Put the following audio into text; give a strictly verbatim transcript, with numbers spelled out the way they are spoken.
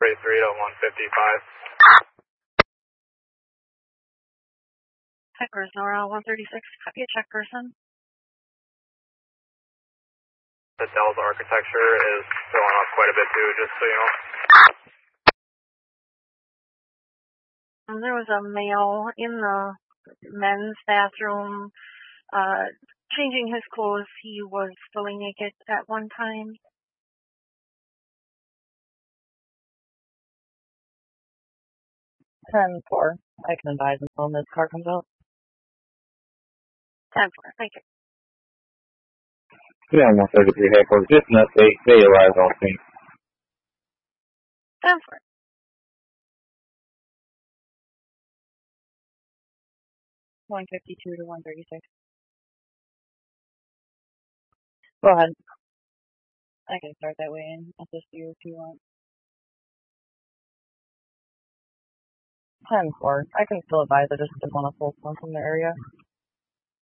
three to one fifty-five. Checkers, Nora, one thirty-six, copy a check person. The Dell's architecture is filling up quite a bit too, just so you know. And there was a male in the men's bathroom, uh, changing his clothes. He was fully naked at one time. ten four. I can advise until this car comes out. ten four, thank you. Yeah, one thirty-three headquarters. Just an update. They arrived on scene. ten four. one fifty-two to one thirty-six. Go ahead. I can start that way and assist you if you want. ten four. I can still advise. I just didn't want to pull someone from the area.